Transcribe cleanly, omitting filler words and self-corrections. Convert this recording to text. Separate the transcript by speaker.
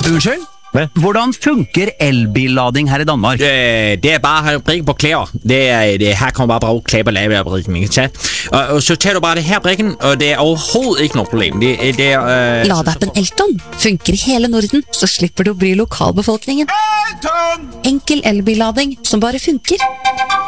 Speaker 1: Unnskyld?
Speaker 2: Hvad?
Speaker 1: Hvordan funker elbillading her i Danmark?
Speaker 3: Det er bare brikken på klæder. Her kommer bare klæder på lavebrikken, ikke sant? Og så tager du bare det her brikken, og det er overhovedet ikke noe problem.
Speaker 4: Ladeappen Elton funker i hele Norden, så slipper du å bry lokalbefolkningen. Enkel elbillading som bare funker.